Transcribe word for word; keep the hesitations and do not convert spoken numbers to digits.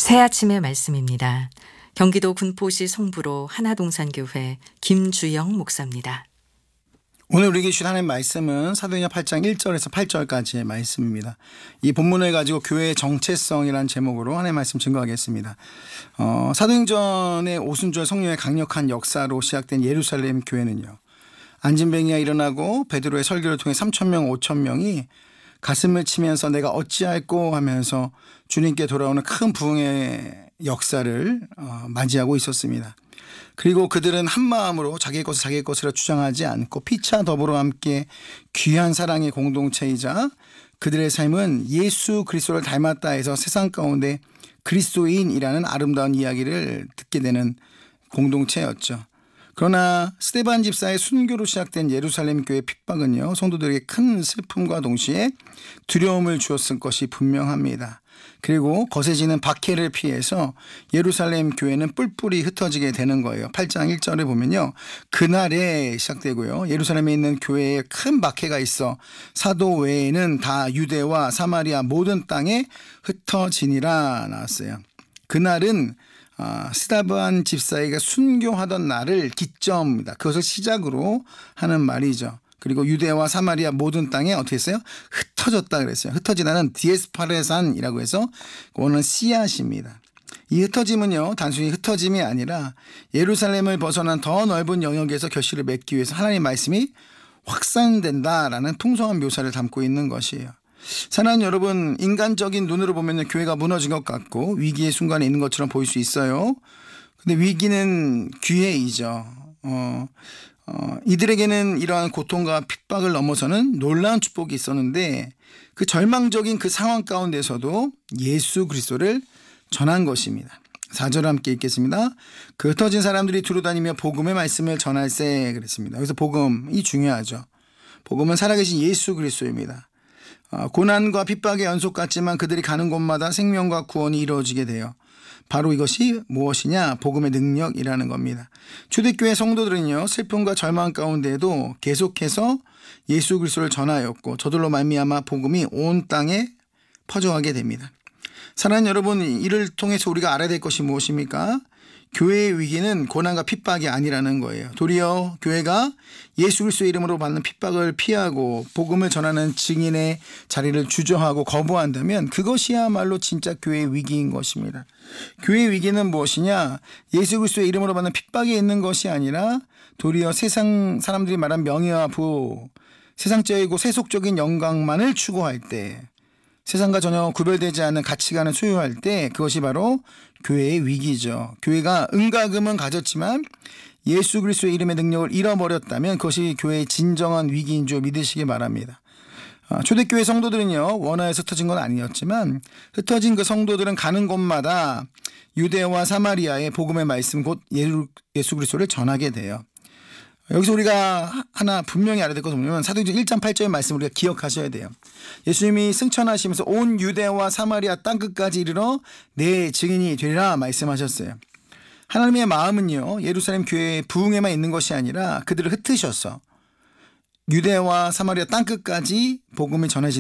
새 아침의 말씀입니다. 경기도 군포시 송부로 하나동산교회 김주영 목사입니다. 오늘 우리에게 주신 하나님의 말씀은 사도행전 팔 장 일 절에서 팔 절까지의 말씀입니다. 이 본문을 가지고 교회의 정체성이라는 제목으로 하나님의 말씀 증거하겠습니다. 어, 사도행전의 오순절 성령의 강력한 역사로 시작된 예루살렘 교회는요, 안진뱅이가 일어나고 베드로의 설교를 통해 삼천 명, 오천 명이 가슴을 치면서 내가 어찌할꼬 하면서 주님께 돌아오는 큰 부흥의 역사를 어, 맞이하고 있었습니다. 그리고 그들은 한 마음으로 자기의 것을 자기의 것으로 주장하지 않고 피차 더불어 함께 귀한 사랑의 공동체이자 그들의 삶은 예수 그리스도를 닮았다 해서 세상 가운데 그리스도인이라는 아름다운 이야기를 듣게 되는 공동체였죠. 그러나 스데반 집사의 순교로 시작된 예루살렘 교회 핍박은요, 성도들에게 큰 슬픔과 동시에 두려움을 주었을 것이 분명합니다. 그리고 거세지는 박해를 피해서 예루살렘 교회는 뿔뿔이 흩어지게 되는 거예요. 팔 장 일 절에 보면요, 그날에 시작되고요, 예루살렘에 있는 교회에 큰 박해가 있어 사도 외에는 다 유대와 사마리아 모든 땅에 흩어지니라 나왔어요. 그날은 아, 스데반 집사에게 순교하던 날을 기점입니다. 그것을 시작으로 하는 말이죠. 그리고 유대와 사마리아 모든 땅에 어떻게 했어요? 흩어졌다 그랬어요. 흩어지다는 디에스파레산이라고 해서 그거는 씨앗입니다. 이 흩어짐은요, 단순히 흩어짐이 아니라 예루살렘을 벗어난 더 넓은 영역에서 결실을 맺기 위해서 하나님의 말씀이 확산된다라는 풍성한 묘사를 담고 있는 것이에요. 사랑하는 여러분, 인간적인 눈으로 보면 교회가 무너진 것 같고 위기의 순간에 있는 것처럼 보일 수 있어요. 근데 위기는 기회이죠. 어, 어, 이들에게는 이러한 고통과 핍박을 넘어서는 놀라운 축복이 있었는데 그 절망적인 그 상황 가운데서도 예수 그리스도를 전한 것입니다. 사 절 함께 읽겠습니다. 그 흩어진 사람들이 두루다니며 복음의 말씀을 전할세 그랬습니다. 여기서 복음이 중요하죠. 복음은 살아계신 예수 그리스도입니다. 고난과 핍박의 연속 같지만 그들이 가는 곳마다 생명과 구원이 이루어지게 돼요. 바로 이것이 무엇이냐? 복음의 능력이라는 겁니다. 초대교회 성도들은요, 슬픔과 절망 가운데에도 계속해서 예수 그리스도를 전하였고 저들로 말미암아 복음이 온 땅에 퍼져가게 됩니다. 사랑하는 여러분, 이를 통해서 우리가 알아야 될 것이 무엇입니까? 교회의 위기는 고난과 핍박이 아니라는 거예요. 도리어 교회가 예수 그리스도의 이름으로 받는 핍박을 피하고 복음을 전하는 증인의 자리를 주저하고 거부한다면 그것이야말로 진짜 교회의 위기인 것입니다. 교회의 위기는 무엇이냐? 예수 그리스도의 이름으로 받는 핍박이 있는 것이 아니라 도리어 세상 사람들이 말한 명예와 부, 세상적이고 세속적인 영광만을 추구할 때, 세상과 전혀 구별되지 않는 가치관을 소유할 때 그것이 바로 교회의 위기죠. 교회가 은과 금은 가졌지만 예수 그리스도의 이름의 능력을 잃어버렸다면 그것이 교회의 진정한 위기인 줄 믿으시기 바랍니다. 초대교회 성도들은요, 원하에서 흩어진 건 아니었지만 흩어진 그 성도들은 가는 곳마다 유대와 사마리아의 복음의 말씀 곧 예수 그리스도를 전하게 돼요. 여기서 우리가 하나 분명히 알아야 될 것은 뭐냐면 사도행전 일 장 팔 절의 말씀을 우리가 기억하셔야 돼요. 예수님이 승천하시면서 온 유대와 사마리아 땅끝까지 이르러 내 증인이 되리라 말씀하셨어요. 하나님의 마음은요, 예루살렘 교회의 부흥에만 있는 것이 아니라 그들을 흩으셔서 유대와 사마리아 땅끝까지 복음이 전해지는